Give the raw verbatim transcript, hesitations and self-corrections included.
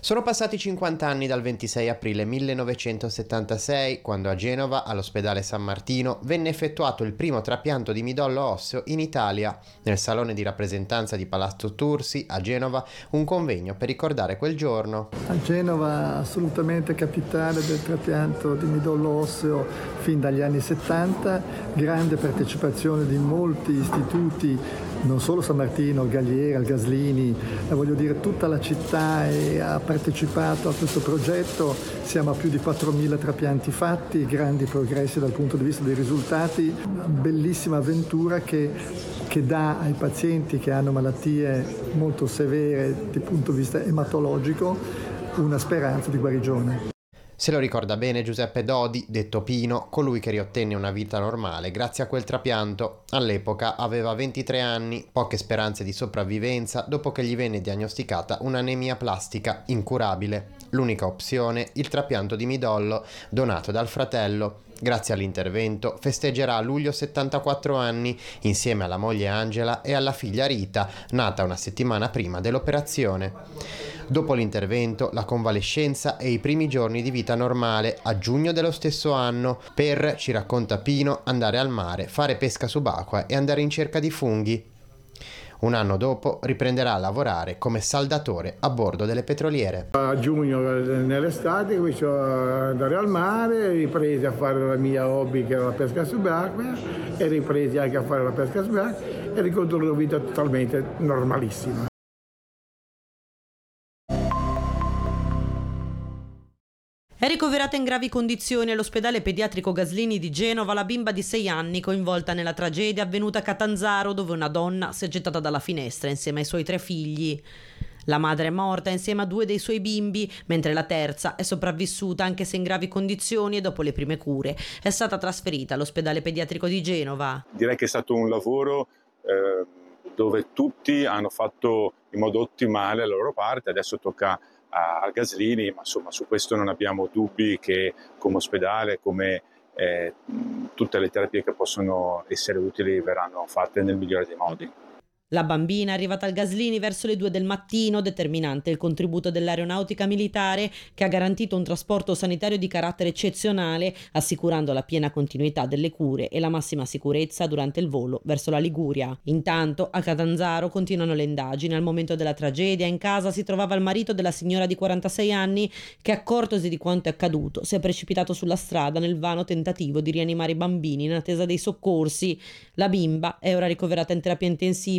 Sono passati cinquanta anni dal ventisei aprile millenovecentosettantasei, quando a Genova, all'ospedale San Martino, venne effettuato il primo trapianto di midollo osseo in Italia. Nel salone di rappresentanza di Palazzo Tursi, a Genova, un convegno per ricordare quel giorno. A Genova assolutamente capitale del trapianto di midollo osseo fin dagli anni settanta, grande partecipazione di molti istituti, non solo San Martino, Galliera, il Gaslini, voglio dire tutta la città e ha partecipato a questo progetto. Siamo a più di quattromila trapianti fatti, grandi progressi dal punto di vista dei risultati, una bellissima avventura che, che dà ai pazienti che hanno malattie molto severe dal punto di vista ematologico una speranza di guarigione. Se lo ricorda bene Giuseppe Dodi, detto Pino, colui che riottenne una vita normale grazie a quel trapianto. All'epoca aveva ventitré anni, poche speranze di sopravvivenza dopo che gli venne diagnosticata un'anemia plastica incurabile. L'unica opzione, il trapianto di midollo donato dal fratello. Grazie all'intervento festeggerà a luglio settantaquattro anni insieme alla moglie Angela e alla figlia Rita, nata una settimana prima dell'operazione. Dopo l'intervento, la convalescenza e i primi giorni di vita normale a giugno dello stesso anno per, ci racconta Pino, andare al mare, fare pesca subacquea e andare in cerca di funghi. Un anno dopo riprenderà a lavorare come saldatore a bordo delle petroliere. A giugno, nell'estate, comincio ad andare al mare, ripresi a fare la mia hobby che era la pesca subacquea e ripresi anche a fare la pesca subacquea e ricondurre una vita totalmente normalissima. È ricoverata in gravi condizioni all'ospedale pediatrico Gaslini di Genova la bimba di sei anni coinvolta nella tragedia avvenuta a Catanzaro, dove una donna si è gettata dalla finestra insieme ai suoi tre figli. La madre è morta insieme a due dei suoi bimbi, mentre la terza è sopravvissuta anche se in gravi condizioni e dopo le prime cure è stata trasferita all'ospedale pediatrico di Genova. Direi che è stato un lavoro eh, dove tutti hanno fatto in modo ottimale la loro parte, adesso tocca a Gaslini, ma insomma su questo non abbiamo dubbi che come ospedale, come eh, tutte le terapie che possono essere utili verranno fatte nel migliore dei modi. La bambina è arrivata al Gaslini verso le due del mattino, determinante il contributo dell'aeronautica militare che ha garantito un trasporto sanitario di carattere eccezionale, assicurando la piena continuità delle cure e la massima sicurezza durante il volo verso la Liguria. Intanto a Catanzaro continuano le indagini. Al momento della tragedia in casa si trovava il marito della signora di quarantasei anni che, accortosi di quanto è accaduto, si è precipitato sulla strada nel vano tentativo di rianimare i bambini in attesa dei soccorsi. La bimba è ora ricoverata in terapia intensiva